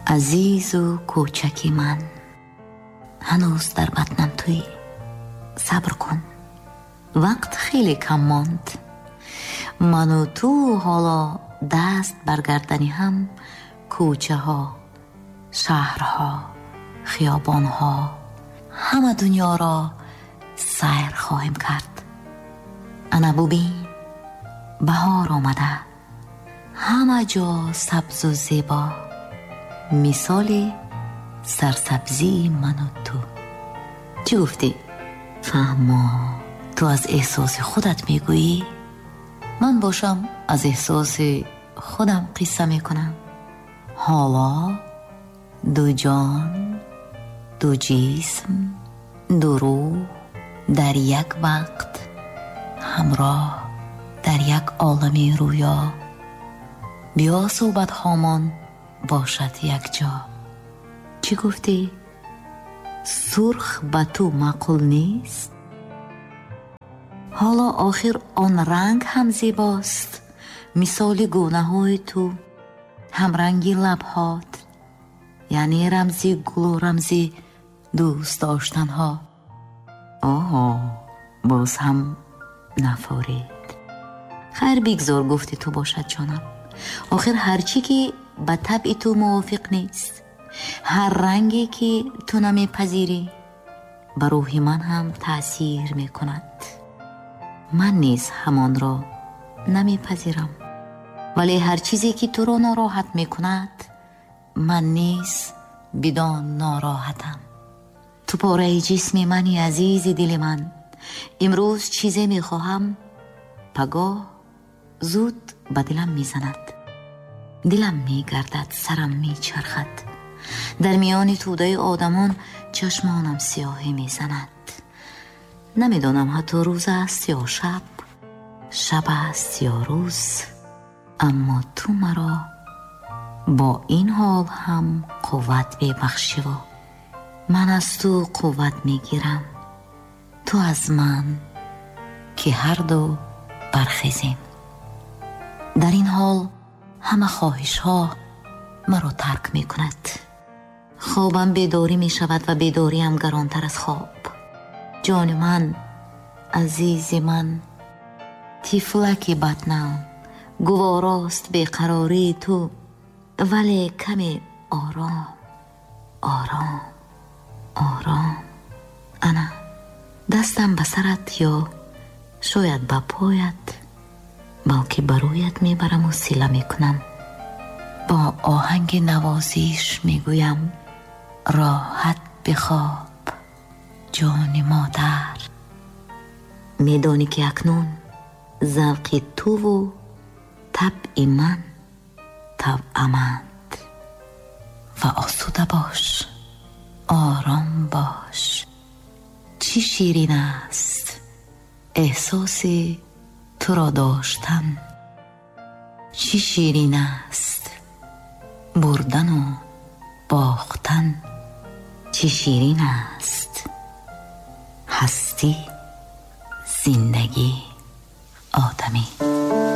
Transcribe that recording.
عزیز و کوچکی من، هنوز در بطنم توی. صبر کن، وقت خیلی کم ماند. من و تو حالا دست برگردنی هم کوچه ها، شهرها، خیابان ها، همه دنیا را سیر خواهیم کرد. انا ببین، بهار آمده، همه جا سبز و زیبا، مثال سرسبزی من و تو. چی گفتی؟ فهما تو از احساس خودت میگویی، من باشم از احساس خودم قصه میکنم. حالا دو جان، دو جسم، دو روح در یک وقت همراه در یک عالم رویا. بیا صحبت هامان باشد یک جا. چی گفتی؟ سرخ به تو معقول نیست؟ حالا آخر آن رنگ هم زیباست، مثال گونه های تو، هم رنگی لبهات، یعنی رمزی گل و رمزی دوست داشتن ها. باز هم نفارید. خیر بگذار گفتی تو باشد جانم. آخر هرچی که به طبع تو موافق نیست، هر رنگی که تو نمیپذیری، به روح من هم تأثیر میکند. من نیز همان را نمیپذیرم، ولی هر چیزی که تو را ناراحت میکند، من نیز بدان ناراحتم. تو پاره جسم منی عزیز دل من. امروز چیزی میخواهم، پگاه زود به دلم میزند. دلم میگردد، سرم میچرخد، در میان توده آدمان چشمانم سیاهی میزند. نمیدانم حتی روز است یا شب، شب است یا روز، اما تو مرا با این حال هم قوت ببخشی و من از تو قوت میگیرم. تو از من که هر دو برخیزیم. در این حال همه خواهش ها مرا ترک می کند. خوابم بیداری می شود و بیداریم گرانتر از خواب. جان من، عزیز من، طفلک بطنم، گواراست بیقراری تو، ولی کمی آرام آرام آرام. انا دستم به سرت یا شاید به پایت، بلکه برویت میبرم و سیله میکنم. با آهنگ نوازش میگویم راحت بخواب جان مادر. میدانی که اکنون ذوق تو و طبع من طبعمند. و آسوده باش، آرام باش. چی شیرین است احساس تو را داشتن، چی شیرین است بردن و باختن، چی شیرین است هستی، زندگی، آدمی.